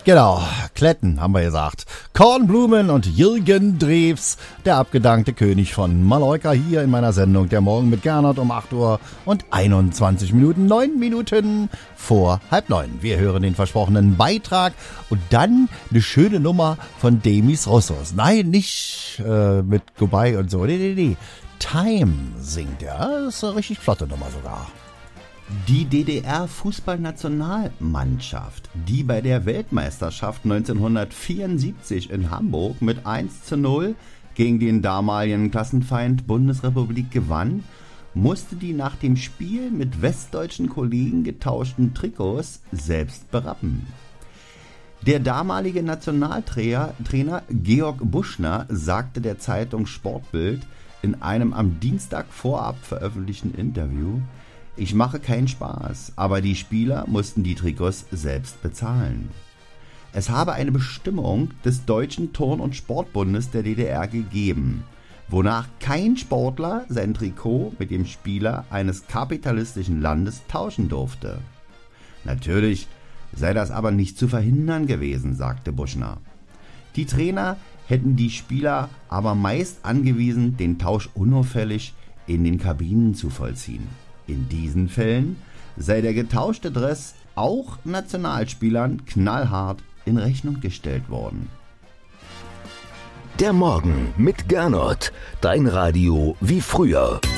Genau, Kletten haben wir gesagt. Kornblumen und Jürgen Drews, der abgedankte König von Mallorca, hier in meiner Sendung Der Morgen mit Gernot um 8 Uhr und 21 Minuten, 9 Minuten vor 8:30. Wir hören den versprochenen Beitrag und dann eine schöne Nummer von Demis Roussos. Nein, nicht mit Goodbye und so, nee. Time singt er, das ist eine richtig flotte Nummer sogar. Die DDR-Fußballnationalmannschaft, die bei der Weltmeisterschaft 1974 in Hamburg mit 1:0 gegen den damaligen Klassenfeind Bundesrepublik gewann, musste die nach dem Spiel mit westdeutschen Kollegen getauschten Trikots selbst berappen. Der damalige Nationaltrainer Georg Buschner sagte der Zeitung Sportbild in einem am Dienstag vorab veröffentlichten Interview: Ich mache keinen Spaß, aber die Spieler mussten die Trikots selbst bezahlen. Es habe eine Bestimmung des Deutschen Turn- und Sportbundes der DDR gegeben, wonach kein Sportler sein Trikot mit dem Spieler eines kapitalistischen Landes tauschen durfte. Natürlich sei das aber nicht zu verhindern gewesen, sagte Buschner. Die Trainer hätten die Spieler aber meist angewiesen, den Tausch unauffällig in den Kabinen zu vollziehen. In diesen Fällen sei der getauschte Dress auch Nationalspielern knallhart in Rechnung gestellt worden. Der Morgen mit Gernot, dein Radio wie früher.